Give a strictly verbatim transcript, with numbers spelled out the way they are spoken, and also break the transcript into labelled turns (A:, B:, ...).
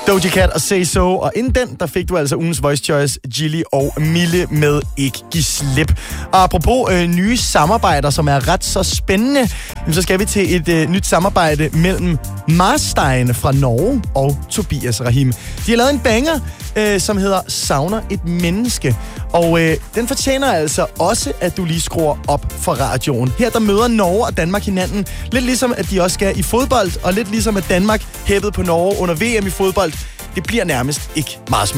A: Doja Cat og Say So, og inden den, der fik du altså ugens Voice Choice, Gilly og Mille med Ikke Giv Slip. Og apropos øh, nye samarbejder, som er ret så spændende, så skal vi til et øh, nyt samarbejde mellem Marstein fra Norge og Tobias Rahim. De har lavet en banger, øh, som hedder Savner et menneske, og øh, den fortjener altså også, at du lige skruer op for radioen. Her der møder Norge og Danmark hinanden, lidt ligesom at de også skal i fodbold, og lidt ligesom at Danmark hæppede på Norge under V M i fodbold. Det bliver nærmest ikke meget smukt.